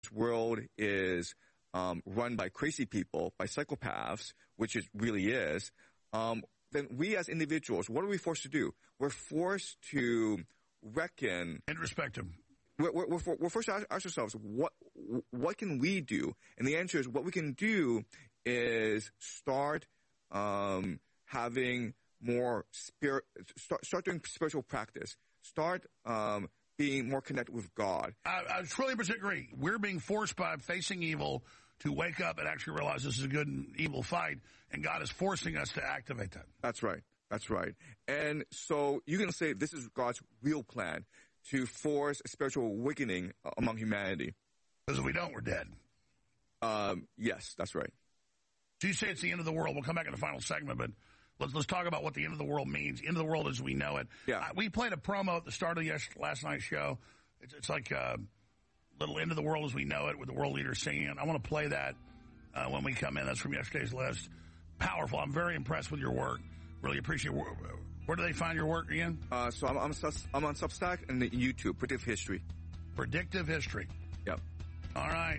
world is run by crazy people, by psychopaths, which it really is, then we as individuals, what are we forced to do? We're forced to reckon. Introspective. We're forced to ask ourselves, what can we do? And the answer is, what we can do is start having more start doing spiritual practice. Start being more connected with God. I truly agree. We're being forced by facing evil to wake up and actually realize this is a good and evil fight, and God is forcing us to activate that. That's right. That's right. And so you can say this is God's real plan to force a spiritual awakening among humanity. Because if we don't, we're dead. Yes, that's right. So you say it's the end of the world. We'll come back in the final segment, but let's talk about what the end of the world means. End of the world as we know it. Yeah. We played a promo at the start of last night's show. It's like a little end of the world as we know it with the world leaders singing it. I want to play that when we come in. That's from yesterday's list. Powerful. I'm very impressed with your work. Really appreciate it. Where do they find your work again? So I'm on Substack and YouTube, Predictive History. Predictive History. Yep. All right.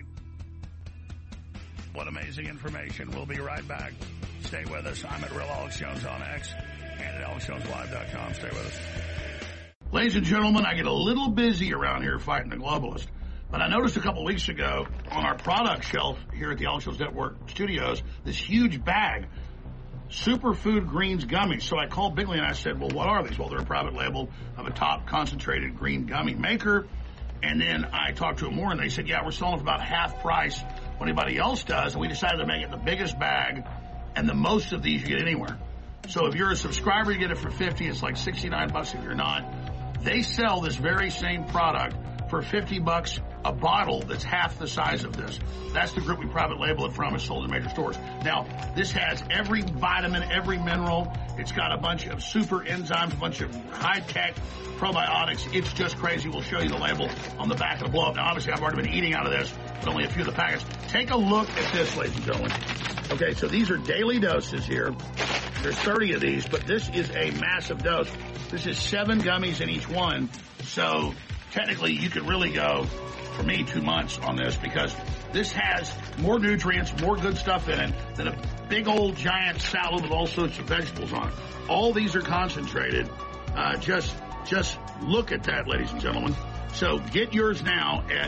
What amazing information. We'll be right back. Stay with us. I'm at Real Alex Jones on X and at AlexJonesLive.com. Stay with us. Ladies and gentlemen, I get a little busy around here fighting the globalist. But I noticed a couple weeks ago on our product shelf here at the Alex Jones Network Studios, this huge bag, Superfood Greens Gummies. So I called Bigley and I said, well, what are these? Well, they're a private label of a top concentrated green gummy maker. And then I talked to them more, and they said, yeah, we're selling for about half price what anybody else does. And we decided to make it the biggest bag and the most of these you get anywhere. So if you're a subscriber, you get it for $50. It's like $69 if you're not. They sell this very same product for $50 a bottle that's half the size of this. That's the group we private label it from. It's sold in major stores. Now, this has every vitamin, every mineral. It's got a bunch of super enzymes, a bunch of high-tech probiotics. It's just crazy. We'll show you the label on the back of the blow-up. Now, obviously, I've already been eating out of this, but only a few of the packets. Take a look at this, ladies and gentlemen. Okay, so these are daily doses here. There's 30 of these, but this is a massive dose. This is 7 gummies in each one. So technically, you could really go, for me, 2 months on this because this has more nutrients, more good stuff in it than a big old giant salad with all sorts of vegetables on it. All these are concentrated. Just look at that, ladies and gentlemen. So get yours now at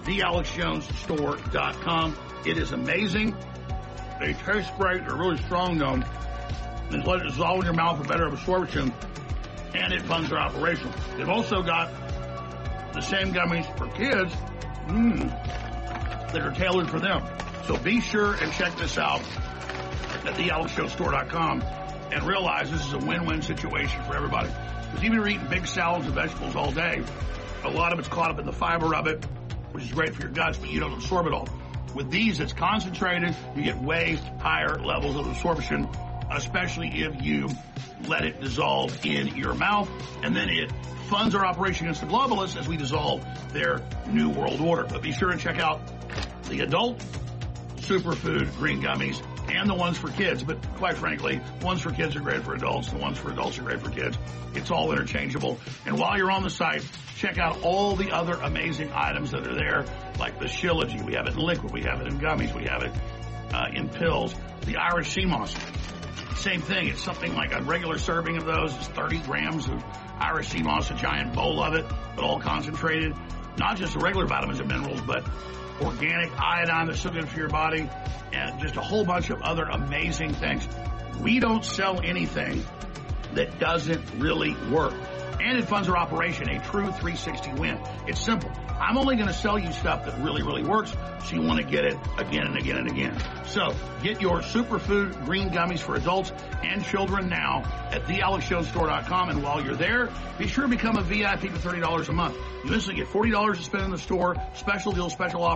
thealexjonesstore.com. It is amazing. They taste great. They're really strong, though. It's let it dissolve in your mouth for better absorption, and it funds their operation. They've also got the same gummies for kids that are tailored for them. So be sure and check this out at thealexjonesstore.com and realize this is a win-win situation for everybody. Because even if you're eating big salads and vegetables all day, a lot of it's caught up in the fiber of it, which is great for your guts, but you don't absorb it all. With these, it's concentrated. You get way higher levels of absorption, especially if you let it dissolve in your mouth, and then it funds our operation against the globalists as we dissolve their new world order. But be sure and check out the adult superfood green gummies and the ones for kids. But quite frankly, the ones for kids are great for adults. The ones for adults are great for kids. It's all interchangeable. And while you're on the site, check out all the other amazing items that are there, like the Shilajit. We have it in liquid. We have it in gummies. We have it in pills. The Irish sea moss. Same thing. It's something like a regular serving of those is 30 grams of Irish sea moss, a giant bowl of it, but all concentrated. Not just the regular vitamins and minerals, but organic iodine that's so good for your body, and just a whole bunch of other amazing things. We don't sell anything that doesn't really work. And it funds our operation, a true 360 win. It's simple. I'm only going to sell you stuff that really, really works, so you want to get it again and again and again. So get your superfood green gummies for adults and children now at thealexjonesstore.com. And while you're there, be sure to become a VIP for $30 a month. You instantly get $40 to spend in the store, special deals, special offers,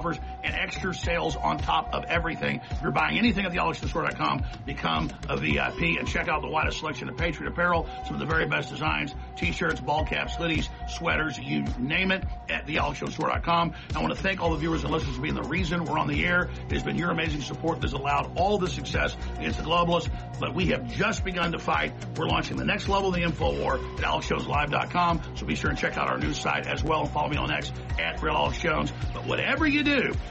and extra sales on top of everything. If you're buying anything at thealexjonesstore.com, become a VIP and check out the widest selection of Patriot apparel, some of the very best designs, t-shirts, ball caps, hoodies, sweaters, you name it, at thealexjonesstore.com. I want to thank all the viewers and listeners for being the reason we're on the air. It has been your amazing support that has allowed all the success against the globalists, but we have just begun to fight. We're launching the next level of the info war at AlexJonesLive.com, so be sure and check out our news site as well and follow me on X at Real Alex Jones. But whatever you do,